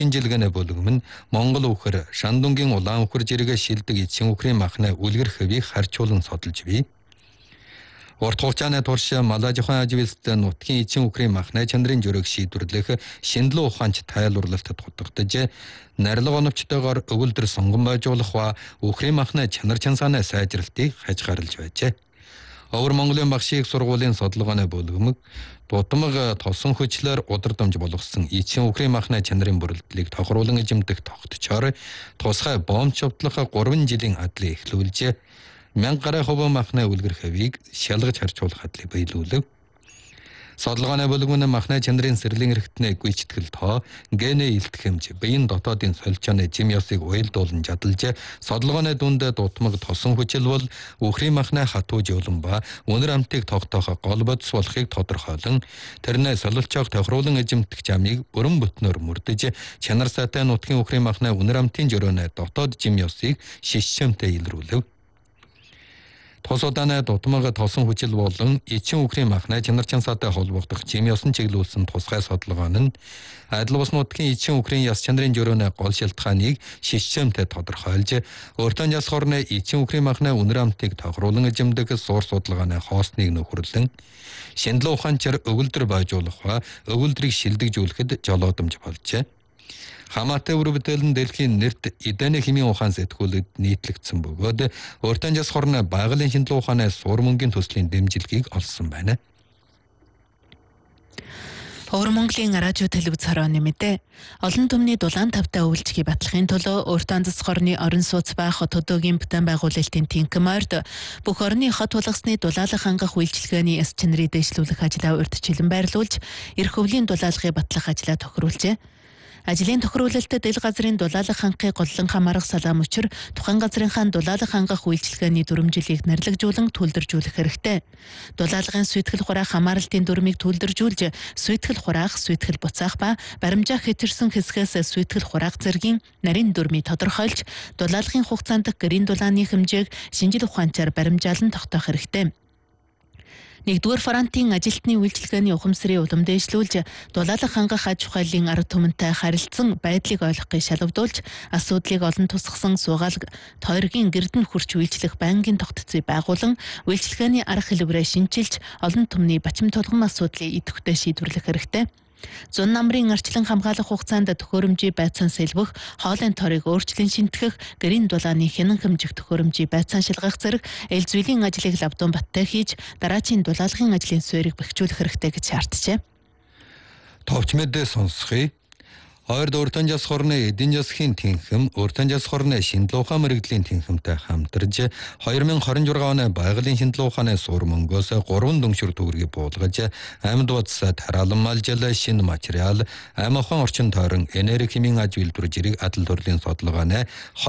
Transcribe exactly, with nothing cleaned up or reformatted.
жилгэнэ болгомен Монгол үхэр Шандунгийн улаан үхэр жиргээ шилдэг эцсийн үхрийн махны үлгэр хэвийг харьцуулан судалж бий. Урт хугацааны турш Малажхан аживэлт нутгийн эцсийн үхрийн махны чанарын жөрөг шийдвэрлэх шинэлэн ухаанч тайлбарлалтад хутгагдаж, нарилга оновчтойгоор өвөлдөр сонгон байжуулах ба үхрийн махны чанар чансааны сайжралтыг хязгаарлаж байжээ. Өвөр Монголын багшийг сургуулийн судалгааны бүлгэмэг дутмаг тосон хүчлээр удирдамж болгосон эцсийн үхрийн махны чанарын бүрэлдэхийг тохируулан эзэмдэх тогтчоор тусгай бомб човдлох гурван жилийн адлыг эхлүүлжээ. Мянга гаруй хувийн махны үлгэр хэвийг шалгаж харьцуулах адлыг биелүүлв. Судалгааны бүлгэмэн махны чанарын сэрлийн эрхтний гүйцэтгэл тоо, генэ илтгэх хэмж, биеийн дотоодын солилцооны жим ёсыг уялдуулан жадалж, судалгааны дунд дутмаг тосон хүчил бол үхрийн махны хатуу жуулан ба үнэр амтыг тогтоох гол бодис болохыг тодорхойлон, тэрнээ солилцоог тохируулан эзэмдэх замыг бүрэн бүтнөөр мөрдөж, чанар сайтай нутгийн үхрийн махны үнэр амтын жөрөөний дотоод жим ёсыг шишчэмтэй илрүүлв. Тус удааны дутмаг тосон хүчил болон эцсийн үхрийн махны чанар чансаатай холбогдох жим ёсон чиглүүлсэн тусгай судалгаа нь адил бус нутгийн эцсийн үхрийн яс чанарын жөрөөний гол шалтгааныг шишчэмтэй тодорхойлж, өөртөө яс хорны эцсийн үхрийн махны үнэр амтыг тохируулан эзэмдэг суурь судалгааны хоосныг нөхөрлөн, шинэлэн ухаанчаар өвөлдөр байжуулах ба өвөлдрийг шилдэгжүүлэхэд жолоодомж болжээ. Хамаатай үр бүтээлэн дэлхийн нэрт эдэний хэмийн ухаан сэтгүүлд нийтлэгдсэн бөгөөд өөртөө яс хорны байгалийн шинэлэн ухааны суурь мөнгийн төслийн дэмжлэгийг олсон байна. Өвөр Монголын радио телевиз хорооны мэдээ. Олон түмний дулаан тавтай өвлжгийг батлахын төлөө өөртөө засах орны орон сууц ба хот хөдөөгийн бүтээн байгуулалтын тэнхим ойрд бүх орны хот булгасны дулаалга хангах үйлчилгээний яс чанарыг дэвшлүүлэх ажлаа урьдчилан байрлуулж, эрх өвлийн дулаалгыг батлах ажлаа тохируулжээ. Ажлын тохируулалтад ил газрын дулаалга хангахыг голлон хамаарах салаам учир тухайн газрынхаа дулаалга хангах үйлчилгээний дүрмжилийг нарлагжуулан төлдөржүүлэх хэрэгтэй. Дулаалгын сүйтгэл хураах хамааралтын дүрмийг төлдөржүүлж, сүйтгэл хураах, сүйтгэл буцаах ба баримжаах хэтэрсэн хэсгээс сүйтгэл хураах зэргийн нарийн дүрмийг тодорхойлж, дулаалгын хугацаанд гэрийн дулааны хэмжээг шинжил ухаанчаар баримжаалан тогтоох хэрэгтэй. Нэгдүгээр фронтын ажилтны үйлчилгээний ухамсарыг улам дээшлүүлж, дулаалга хангах аж ахуйлын арга түмэнтэй харилцсан байдлыг ойлгохыг шалгавдуулж, асуудлыг олон тусгасан суугаалга тойргийн гэрдэн хүрч үйлчлэх байнгын тогтцыг байгуулан, үйлчилгээний арга хэлбэрээ шинчилж, олон түмний бачим тулгам асуудлыг идэвхтэй шийдвэрлэх хэрэгтэй. Зун намрын арчлан хамгаалах хугацаанд төхөөрөмжийн байцаан сэлбэх, хоолойн торыг өөрчлөн шинтгэх, гэрийн дулааны хянан хэмжих төхөөрөмжийн байцаан шалгах зэрэг эл зүйлийн ажлыг лавдун баттай хийж, дараачийн дулаалгын ажлын суурийг бэхжүүлэх хэрэгтэй гэж шаарджээ. Товч мэдээ сонсхий. Ойрд өөртөө яс хорны эдийн засгийн тэнхим, өөртөө яс хорны шинэлэн ухаан мэрэгжлийн тэнхимтэй хамтарж, две тысячи двадцать шесть оны байгалийн шинэлэн ухааны суурь мөнгөөс гурван дүншүр төгрөгийг буулгаж, амьд бодис, тараалан малжил, шинэ материал, амь ухаан орчин тойрон энерги хэмийн аж үйлдвэр жирийг адил төрлийн судалгааны